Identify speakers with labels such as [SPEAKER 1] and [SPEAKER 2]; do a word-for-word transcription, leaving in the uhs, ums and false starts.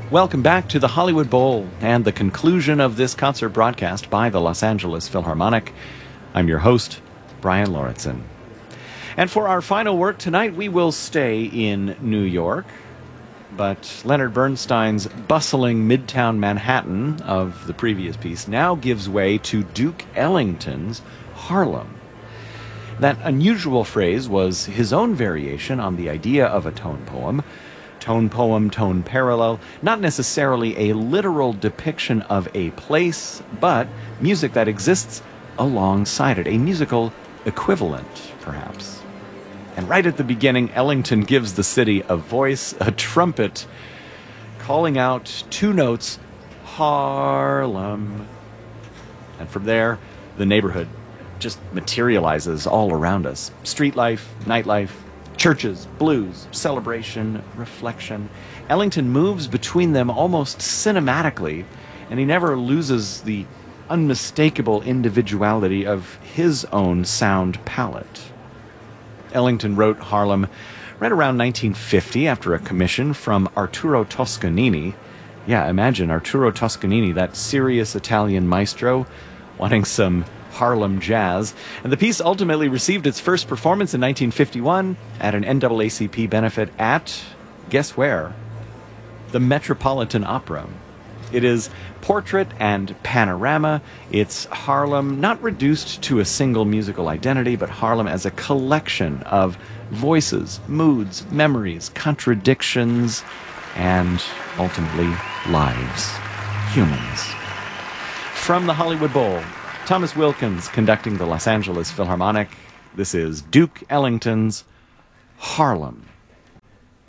[SPEAKER 1] Welcome back to the Hollywood Bowl and the conclusion of this concert broadcast by the Los Angeles Philharmonic. I'm your host, Brian Lauritsen. And for our final work tonight, we will stay in New York. But Leonard Bernstein's bustling midtown Manhattan of the previous piece now gives way to Duke Ellington's Harlem. That unusual phrase was his own variation on the idea of a tone poem. Tone poem, tone parallel, not necessarily a literal depiction of a place, but music that exists alongside it, a musical equivalent, perhaps. And right at the beginning, Ellington gives the city a voice, a trumpet, calling out two notes, Harlem. And from there, the neighborhood just materializes all around us. Street life, nightlife, churches, blues, celebration, reflection. Ellington moves between them almost cinematically, and he never loses the unmistakable individuality of his own sound palette. Ellington wrote Harlem right around nineteen fifty after a commission from Arturo Toscanini. Yeah, imagine Arturo Toscanini, that serious Italian maestro, wanting some Harlem jazz. And the piece ultimately received its first performance in nineteen fifty-one at an N double A C P benefit at, guess where? The Metropolitan Opera. It is portrait and panorama. It's Harlem not reduced to a single musical identity, but Harlem as a collection of voices, moods, memories, contradictions, and ultimately lives, humans. From the Hollywood Bowl, Thomas Wilkins conducting the Los Angeles Philharmonic. This is Duke Ellington's Harlem.